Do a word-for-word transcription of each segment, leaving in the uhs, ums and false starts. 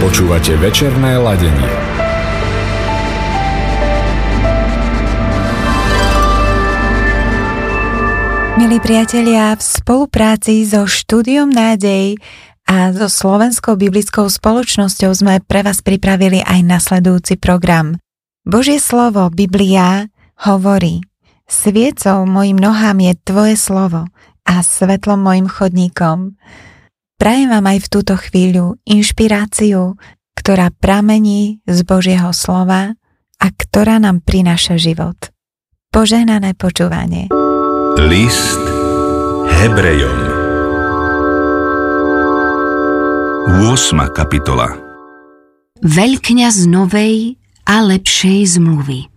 Počúvate večerné ladenie. Milí priatelia, v spolupráci so Štúdiom nádej a so Slovenskou biblickou spoločnosťou sme pre vás pripravili aj nasledujúci program. Božie slovo, Biblia, hovorí: Sviecou mojim nohám je tvoje slovo a svetlom mojim chodníkom. Prajem vám aj v túto chvíľu inšpiráciu, ktorá pramení z Božieho slova a ktorá nám prináša život. Požehnané počúvanie. List Hebrejom. ôsma kapitola. Veľkňaz novej a lepšej zmluvy.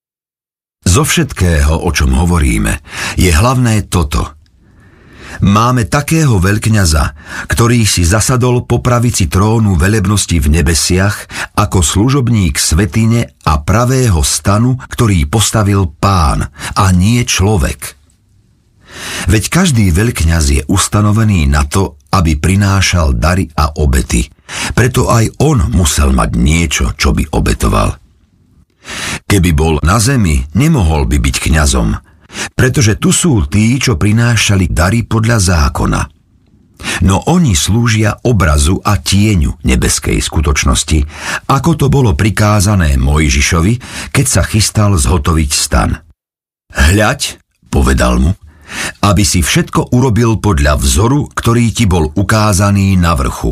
Zo všetkého, o čom hovoríme, je hlavné toto. Máme takého veľkňaza, ktorý si zasadol po pravici trónu velebnosti v nebesiach ako služobník svätyne a pravého stanu, ktorý postavil Pán a nie človek. Veď každý veľkňaz je ustanovený na to, aby prinášal dary a obety. Preto aj on musel mať niečo, čo by obetoval. Keby bol na zemi, nemohol by byť kňazom, pretože tu sú tí, čo prinášali dary podľa zákona. No oni slúžia obrazu a tieňu nebeskej skutočnosti, ako to bolo prikázané Mojžišovi, keď sa chystal zhotoviť stan. Hľaď, povedal mu, aby si všetko urobil podľa vzoru, ktorý ti bol ukázaný na vrchu.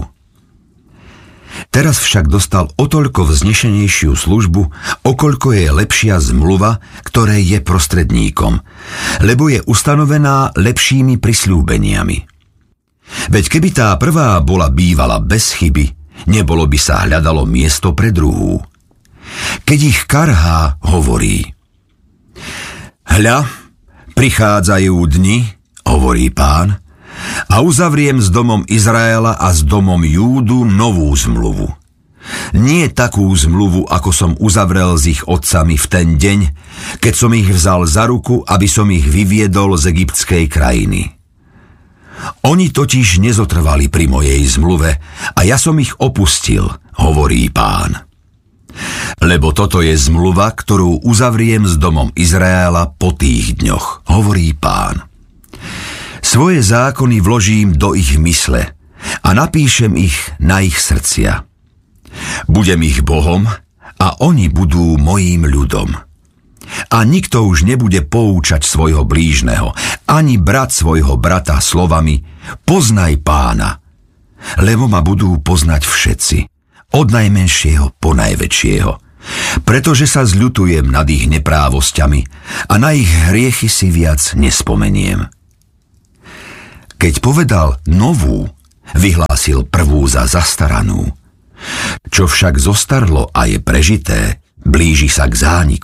Teraz však dostal o toľko vznešenejšiu službu, okoľko je lepšia zmluva, ktoré je prostredníkom, lebo je ustanovená lepšími prisľúbeniami. Veď keby tá prvá bola bývala bez chyby, nebolo by sa hľadalo miesto pre druhú. Keď ich karhá, hovorí: Hľa, prichádzajú dni, hovorí Pán, a uzavriem s domom Izraela a s domom Júdu novú zmluvu. Nie takú zmluvu, ako som uzavrel s ich otcami v ten deň, keď som ich vzal za ruku, aby som ich vyviedol z egyptskej krajiny. Oni totiž nezotrvali pri mojej zmluve a ja som ich opustil, hovorí Pán. Lebo toto je zmluva, ktorú uzavriem s domom Izraela po tých dňoch, hovorí Pán. Svoje zákony vložím do ich mysle a napíšem ich na ich srdcia. Budem ich Bohom a oni budú mojím ľudom. A nikto už nebude poučať svojho blížneho, ani brat svojho brata slovami: Poznaj Pána, lebo ma budú poznať všetci, od najmenšieho po najväčšieho, pretože sa zľutujem nad ich neprávosťami a na ich hriechy si viac nespomeniem. Keď povedal novú, vyhlásil prvú za zastaranú. Čo však zostarlo a je prežité, blíži sa k zániku.